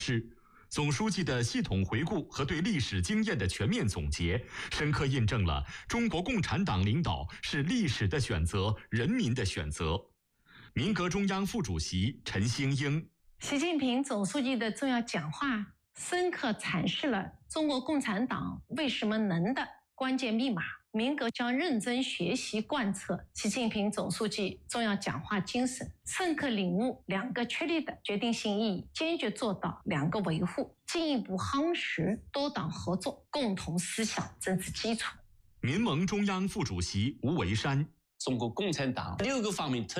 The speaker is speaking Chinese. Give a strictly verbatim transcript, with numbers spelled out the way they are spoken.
是总书记的系统回顾和对历史经验的全面总结，深刻印证了中国共产党领导是历史的选择，人民的选择。民革中央副主席陈兴英， 习近平总书记的重要讲话，深刻阐释了中国共产党为什么能的关键密码。民革将认真学习贯彻习近平总书记重要讲话精神，深刻领悟两个确立的决定性意义，坚决做到两个维护，进一步夯实多党合作共同思想政治基础。 民盟中央副主席吴维山， 中国共产党六个方面特